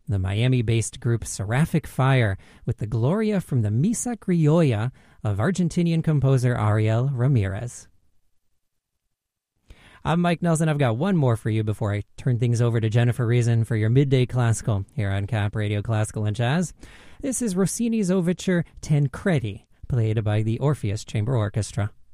the Miami-based group Seraphic Fire, with the Gloria from the Misa Criolla of Argentinian composer Ariel Ramirez. I'm Mike Nelson. I've got one more for you before I turn things over to Jennifer Reason for your Midday Classical here on Cap Radio Classical and Jazz. This is Rossini's overture Tancredi, played by the Orpheus Chamber Orchestra.